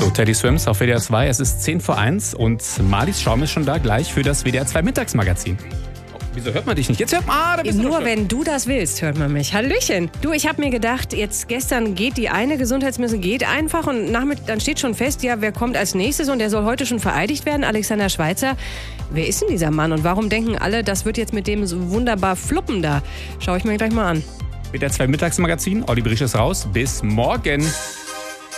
Teddy Swims auf WDR 2. Es ist 10 vor 1 und Marlies Schaum ist schon da, gleich für das WDR 2 Mittagsmagazin. Oh, wieso hört man dich nicht? Jetzt hört man, da bist du Nur wenn du das willst, hört man mich. Hallöchen. Du, ich habe mir gedacht, gestern geht die eine Gesundheitsministerin geht einfach und dann steht schon fest, ja, wer kommt als nächstes und der soll heute schon vereidigt werden, Alexander Schweitzer. Wer ist denn dieser Mann und warum denken alle, das wird jetzt mit dem so wunderbar fluppen da? Schau ich mir gleich mal an. WDR 2 Mittagsmagazin, Olli Brisch ist raus. Bis morgen.